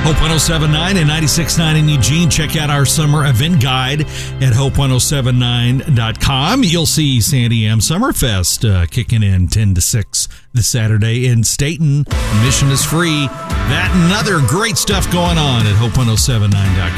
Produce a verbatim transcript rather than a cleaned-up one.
Hope ten seventy-nine and ninety-six point nine in Eugene. Check out our summer event guide at hope ten seventy-nine dot com. You'll see Sandy Am Summerfest uh, kicking in ten to six this Saturday in Staten. Admission is free. That and other great stuff going on at hope ten seventy-nine dot com.